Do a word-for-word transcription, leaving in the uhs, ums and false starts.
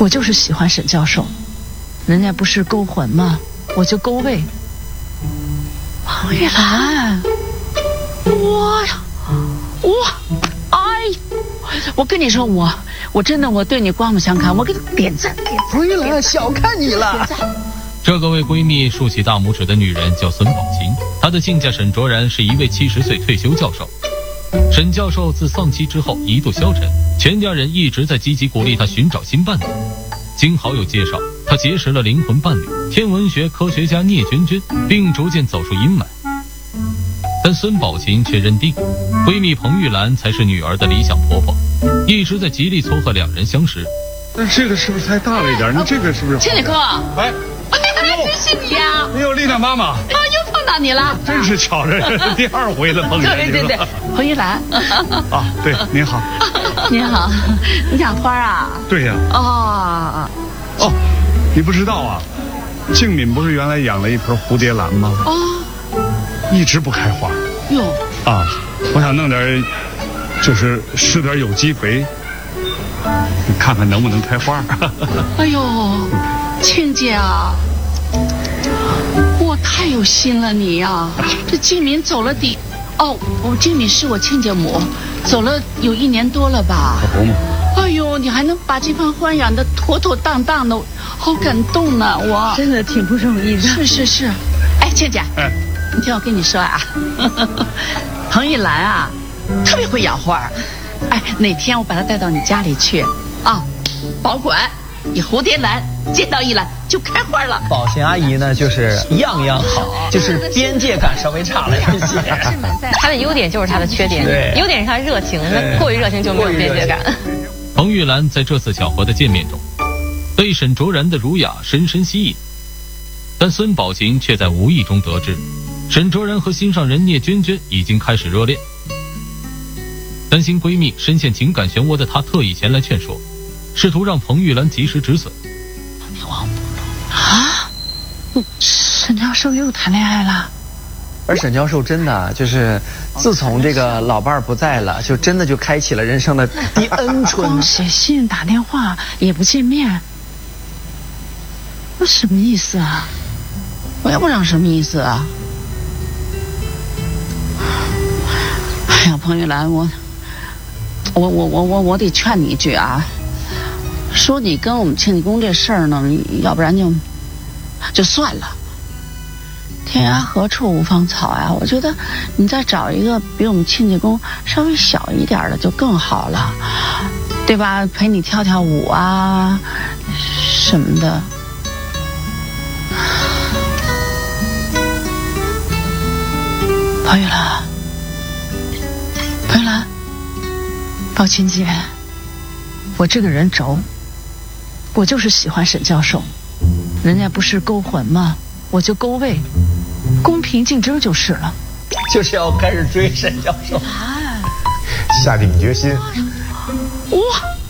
我就是喜欢沈教授，人家不是勾魂吗？我就勾胃。彭玉兰，我呀，我，哎，我跟你说，我我真的我对你刮目相看，我给你点赞点赞。 彭玉兰，小看你了。 这个为闺蜜竖起大拇指的女人叫孙宝琴，她的亲家沈卓然是一位七十岁退休教授。沈教授自丧妻之后一度消沉，全家人一直在积极鼓励他寻找新伴侣。经好友介绍，他结识了灵魂伴侣天文学科学家聂娟娟，并逐渐走出阴霾。但孙宝琴却认定，闺蜜彭玉兰才是女儿的理想婆婆，一直在极力撮合两人相识。 但这个是不是太大了一点？你这个是不是？ 千里哥， 哎， 真是你呀！ 哎呦，丽娜妈妈， 啊，又碰到你了， 真是巧人，第二回了，彭玉兰。 对对对，彭玉兰。 啊，对，您好。 您好，你养花啊？ 对呀。 哦。 哦，你不知道啊，静敏不是原来养了一盆蝴蝶兰吗？ 哦。 一直不开花。 哟。 啊，我想弄点，就是施点有机肥，你看看能不能开花。 哎呦，庆姐啊，我太有心了你呀、啊！这静敏走了底，哦，我静敏是我亲家母，走了有一年多了吧？ 可不嘛。 哎呦，你还能把这盆花养得妥妥当当的，好感动呢！我真的挺不容易的。 是是是，哎，庆姐，哎，你听我跟你说啊，彭玉兰啊，特别会养花。哎，哪天我把她带到你家里去啊，保管。以蝴蝶兰见到一兰就开花了。 宝琴阿姨呢，就是样样好，就是边界感稍微差了一些。 她的优点就是她的缺点，优点是她热情，那过于热情就没有边界感。 彭玉兰在这次巧合的见面中，被沈卓然的儒雅深深吸引，但孙宝琴却在无意中得知，沈卓然和心上人聂娟娟已经开始热恋。担心闺蜜深陷情感漩涡的她，特意前来劝说，试图让彭玉兰及时止损。 啊，沈教授又谈恋爱了。 而沈教授真的就是自从这个老伴儿不在了，就真的就开启了人生的第 N 春。 光写信打电话也不见面，那什么意思啊？我也不知道什么意思啊。哎呀，彭玉兰，我我我我我我得劝你一句啊，说你跟我们庆济公这事儿呢，要不然就就算了。天涯何处无芳草呀！我觉得你再找一个比我们庆济公稍微小一点的就更好了，对吧？陪你跳跳舞啊什么的。彭玉兰，彭玉兰，宝琴姐，我这个人轴，我就是喜欢沈教授，人家不是勾魂吗？我就勾胃，公平竞争就是了。 就是要开始追沈教授， 下定决心